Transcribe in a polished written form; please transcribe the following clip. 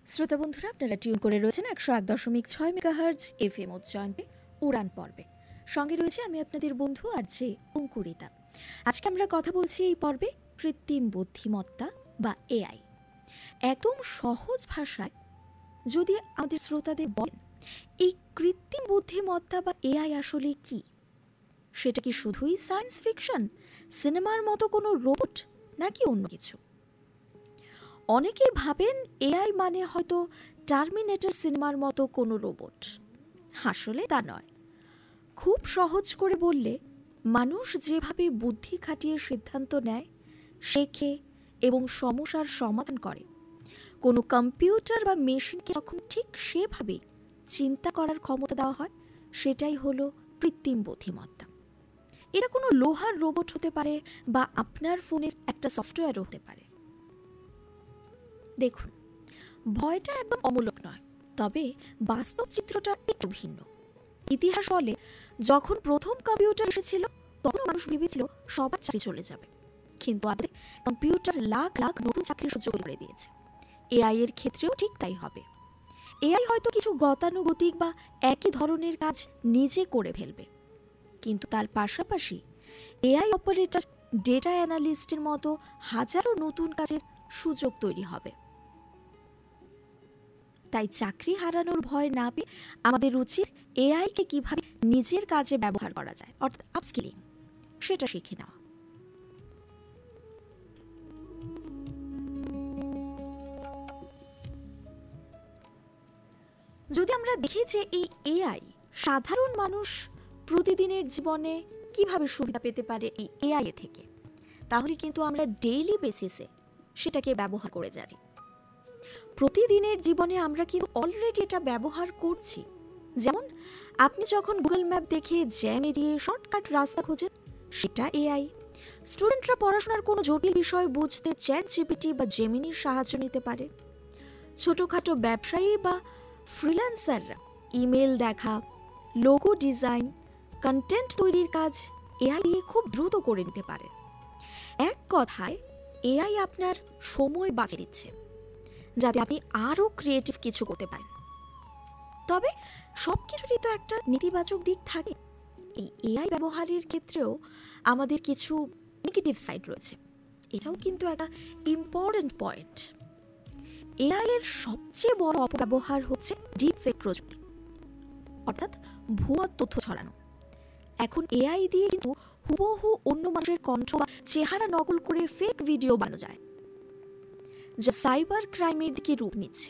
শ্রোতা বন্ধুরা, আপনারা টিউন করে রয়েছেন 101.6 মেগাহার্জ এফএম উচ্চারণে উড়ান পর্বে। সঙ্গে রয়েছে আমি আপনাদের বন্ধু আরজে অঙ্কুরিতা। আজকে আমরা কথা বলছি এই পর্বে কৃত্রিম বুদ্ধিমত্তা বা এআই। একদম সহজ ভাষায় যদি আমাদের শ্রোতাদের বলেন এই কৃত্রিম বুদ্ধিমত্তা বা এআই আসলে কি, সেটা কি শুধুই সায়েন্স ফিকশন, সিনেমার মতো কোনো রোবট, নাকি অন্য কিছু? অনেকেই ভাবেন এআই মানে হয়তো টার্মিনেটর সিনেমার মতো কোনো রোবট। আসলে তা নয়। খুব সহজ করে বললে, মানুষ যেভাবে বুদ্ধি খাটিয়ে সিদ্ধান্ত নেয়, শেখে এবং সমস্যার সমাধান করে, কোনো কম্পিউটার বা মেশিনকে যখন ঠিক সেভাবে চিন্তা করার ক্ষমতা দেওয়া হয়, সেটাই হলো কৃত্রিম বুদ্ধিমত্তা। এরা কোনো লোহার রোবট হতে পারে বা আপনার ফোনের একটা সফটওয়্যারও হতে পারে। দেখুন, ভয়টা একদম অমূলক নয়, তবে বাস্তব চিত্রটা একটু ভিন্ন। ইতিহাস বলে, যখন প্রথম কম্পিউটার এসেছিল তখন মানুষ ভেবেছিল সবার চাকরি চলে যাবে, কিন্তু আজ কম্পিউটার লাখ লাখ নতুন চাকরির সুযোগ করে দিয়েছে। এআই এর ক্ষেত্রেও ঠিক তাই হবে। এআই হয়তো কিছু গতানুগতিক বা একই ধরনের কাজ নিজে করে ফেলবে, কিন্তু তার পাশাপাশি এআই অপারেটর, ডেটা অ্যানালিস্টের মতো হাজারো নতুন কাজের সুযোগ তৈরি হবে। তাই চাকরি হারানোর ভয় না পেয়ে আমাদের উচিত এআইকে কিভাবে নিজের কাজে ব্যবহার করা যায়, অর্থাৎ আপস্কিলিং, সেটা শিখে নেওয়া। যদি আমরা দেখি যে এই এআই সাধারণ মানুষ প্রতিদিনের জীবনে কিভাবে সুবিধা পেতে পারে এই এআই থেকে, তাহলে কিন্তু আমরা ডেইলি বেসিসে সেটাকে ব্যবহার করে যাই। প্রতিদিনের জীবনে আমরা কিন্তু অলরেডি এটা ব্যবহার করছি। যেমন আপনি যখন গুগল ম্যাপ দেখে জ্যাম এড়িয়ে শর্টকাট রাস্তা খোঁজেন, সেটা এআই। স্টুডেন্টরা পড়াশোনার কোনো জটিল বিষয় বুঝতে চ্যাট জিপিটি বা জেমিনির সাহায্য নিতে পারে। ছোটোখাটো ব্যবসায়ী বা ফ্রিল্যান্সাররা ইমেল দেখা, লোগো ডিজাইন, কন্টেন্ট তৈরির কাজ এআই দিয়ে খুব দ্রুত করে নিতে পারে। এক কথায়, এআই আপনার সময় বাঁচিয়ে দিচ্ছে, যাতে আপনি আরও ক্রিয়েটিভ কিছু করতে পারেন। তবে সব কিছুরই তো একটা নেতিবাচক দিক থাকে। এই এআই ব্যবহারের ক্ষেত্রেও আমাদের কিছু নেগেটিভ সাইড রয়েছে। এটাও কিন্তু একটা ইম্পর্টেন্ট পয়েন্ট। এআই এর সবচেয়ে বড় অপব্যবহার হচ্ছে ডিপ ফেক প্রযুক্তি, অর্থাৎ ভুয়া তথ্য ছড়ানো। এখন এআই দিয়ে কিন্তু হুবহু অন্য মানুষের কণ্ঠ বা চেহারা নকল করে ফেক ভিডিও বানানো যায়, যা সাইবার ক্রাইমের দিকে রূপ নিচ্ছে।